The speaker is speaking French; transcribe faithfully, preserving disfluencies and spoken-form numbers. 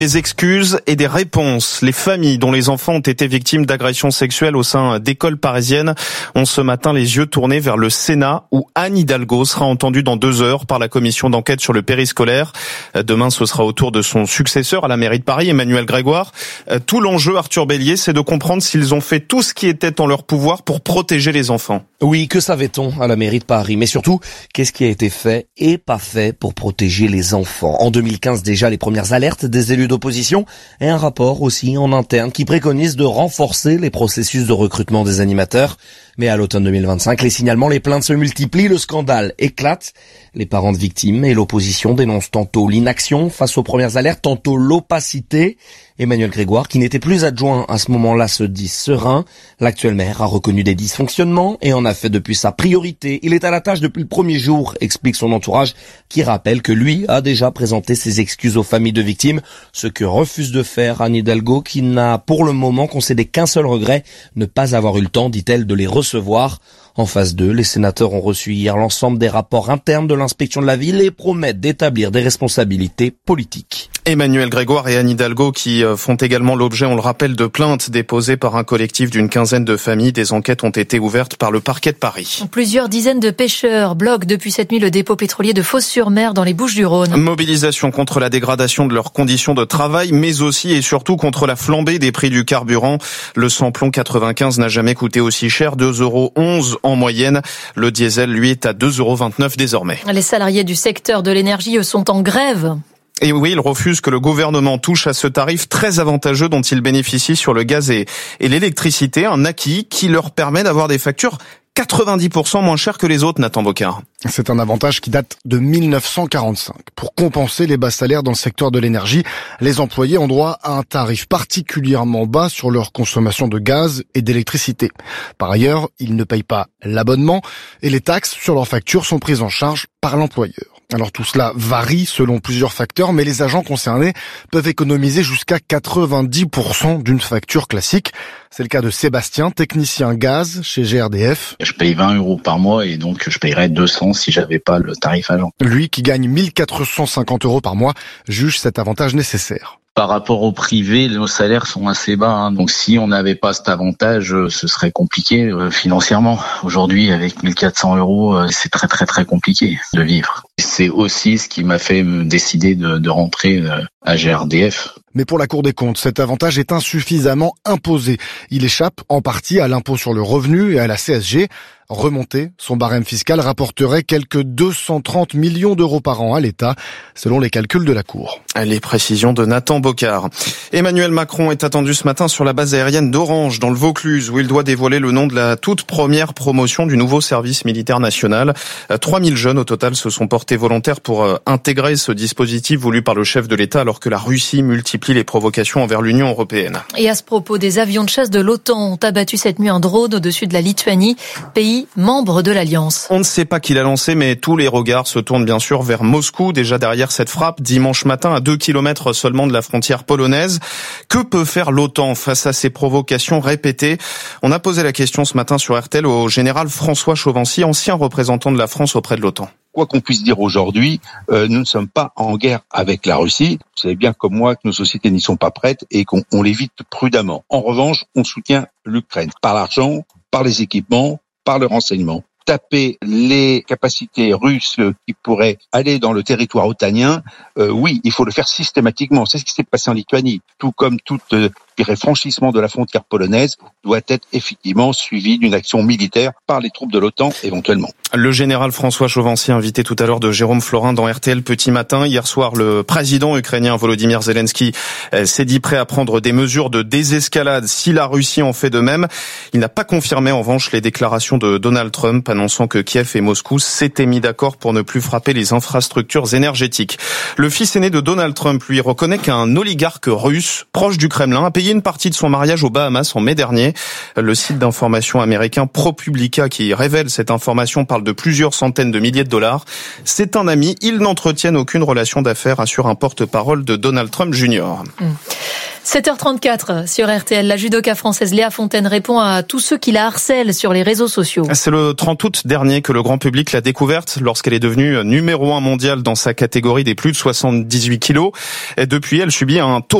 Des excuses et des réponses. Les familles dont les enfants ont été victimes d'agressions sexuelles au sein d'écoles parisiennes ont ce matin les yeux tournés vers le Sénat où Anne Hidalgo sera entendue dans deux heures par la commission d'enquête sur le périscolaire. Demain, ce sera au tour de son successeur à la mairie de Paris, Emmanuel Grégoire. Tout l'enjeu, Arthur Bélier, c'est de comprendre s'ils ont fait tout ce qui était en leur pouvoir pour protéger les enfants. Oui, que savait-on à la mairie de Paris? Mais surtout, qu'est-ce qui a été fait et pas fait pour protéger les enfants? En deux mille quinze, déjà, les premières alertes des élus d'opposition et un rapport aussi en interne qui préconise de renforcer les processus de recrutement des animateurs. Mais à l'automne deux mille vingt-cinq, les signalements, les plaintes se multiplient, le scandale éclate. Les parents de victimes et l'opposition dénoncent tantôt l'inaction face aux premières alertes, tantôt l'opacité. Emmanuel Grégoire, qui n'était plus adjoint à ce moment-là, se dit serein. L'actuel maire a reconnu des dysfonctionnements et en a fait depuis sa priorité. Il est à la tâche depuis le premier jour, explique son entourage, qui rappelle que lui a déjà présenté ses excuses aux familles de victimes, ce que refuse de faire Anne Hidalgo, qui n'a pour le moment concédé qu'un seul regret, ne pas avoir eu le temps, dit-elle, de les recevoir. En phase deux, les sénateurs ont reçu hier l'ensemble des rapports internes de l'inspection de la ville et promettent d'établir des responsabilités politiques. Emmanuel Grégoire et Anne Hidalgo qui font également l'objet, on le rappelle, de plaintes déposées par un collectif d'une quinzaine de familles. Des enquêtes ont été ouvertes par le parquet de Paris. Plusieurs dizaines de pêcheurs bloquent depuis cette nuit le dépôt pétrolier de Fos-sur-Mer dans les Bouches-du-Rhône. Mobilisation contre la dégradation de leurs conditions de travail, mais aussi et surtout contre la flambée des prix du carburant. Le samplon quatre-vingt-quinze n'a jamais coûté aussi cher, deux euros onze en moyenne. Le diesel, lui, est à deux euros vingt-neuf désormais. Les salariés du secteur de l'énergie, eux, sont en grève. Et oui, ils refusent que le gouvernement touche à ce tarif très avantageux dont ils bénéficient sur le gaz et, et l'électricité, un acquis qui leur permet d'avoir des factures quatre-vingt-dix pour cent moins chères que les autres, Nathan Bocard. C'est un avantage qui date de mille neuf cent quarante-cinq. Pour compenser les bas salaires dans le secteur de l'énergie, les employés ont droit à un tarif particulièrement bas sur leur consommation de gaz et d'électricité. Par ailleurs, ils ne payent pas l'abonnement et les taxes sur leurs factures sont prises en charge par l'employeur. Alors tout cela varie selon plusieurs facteurs, mais les agents concernés peuvent économiser jusqu'à quatre-vingt-dix pour cent d'une facture classique. C'est le cas de Sébastien, technicien gaz chez G R D F. Je paye vingt euros par mois et donc je payerais deux cents si j'avais pas le tarif agent. Lui, qui gagne mille quatre cent cinquante euros par mois, juge cet avantage nécessaire. Par rapport au privé, nos salaires sont assez bas, hein. Donc si on n'avait pas cet avantage, ce serait compliqué euh, financièrement. Aujourd'hui, avec mille quatre cents euros, euh, c'est très très très compliqué de vivre. C'est aussi ce qui m'a fait me décider de, de rentrer euh, à G R D F. Mais pour la Cour des comptes, cet avantage est insuffisamment imposé. Il échappe en partie à l'impôt sur le revenu et à la C S G. Remonter son barème fiscal rapporterait quelques deux cent trente millions d'euros par an à l'État, selon les calculs de la Cour. Les précisions de Nathan Bocard. Emmanuel Macron est attendu ce matin sur la base aérienne d'Orange, dans le Vaucluse, où il doit dévoiler le nom de la toute première promotion du nouveau service militaire national. trois mille jeunes au total se sont portés volontaires pour intégrer ce dispositif voulu par le chef de l'État, alors que la Russie multiplie les provocations envers l'Union européenne. Et à ce propos, des avions de chasse de l'OTAN ont abattu cette nuit un drone au-dessus de la Lituanie, pays membre de l'Alliance. On ne sait pas qui l'a lancé, mais tous les regards se tournent bien sûr vers Moscou, déjà derrière cette frappe, dimanche matin, à deux kilomètres seulement de la frontière polonaise. Que peut faire l'OTAN face à ces provocations répétées? On a posé la question ce matin sur R T L au général François Chauvency, ancien représentant de la France auprès de l'OTAN. Quoi qu'on puisse dire aujourd'hui, euh, nous ne sommes pas en guerre avec la Russie. Vous savez bien comme moi que nos sociétés n'y sont pas prêtes et qu'on on l'évite prudemment. En revanche, on soutient l'Ukraine par l'argent, par les équipements, par le renseignement. Taper les capacités russes qui pourraient aller dans le territoire otanien, euh, oui, il faut le faire systématiquement. C'est ce qui s'est passé en Lituanie. Tout comme tout euh, franchissement de la frontière polonaise doit être effectivement suivi d'une action militaire par les troupes de l'OTAN éventuellement. Le général François Chauvency, invité tout à l'heure de Jérôme Florin dans R T L Petit Matin. Hier soir, le président ukrainien Volodymyr Zelensky s'est dit prêt à prendre des mesures de désescalade si la Russie en fait de même. Il n'a pas confirmé en revanche les déclarations de Donald Trump annonçant que Kiev et Moscou s'étaient mis d'accord pour ne plus frapper les infrastructures énergétiques. Le fils aîné de Donald Trump, lui, reconnaît qu'un oligarque russe proche du Kremlin a payé une partie de son mariage aux Bahamas en mai dernier. Le site d'information américain ProPublica, qui révèle cette information, parle de plusieurs centaines de milliers de dollars. C'est un ami, ils n'entretiennent aucune relation d'affaires, assure un porte-parole de Donald Trump junior. Mmh. sept heures trente-quatre sur R T L. La judoka française Léa Fontaine répond à tous ceux qui la harcèlent sur les réseaux sociaux. C'est le trente août dernier que le grand public l'a découverte lorsqu'elle est devenue numéro un mondial dans sa catégorie des plus de soixante-dix-huit kilos. Et depuis, elle subit un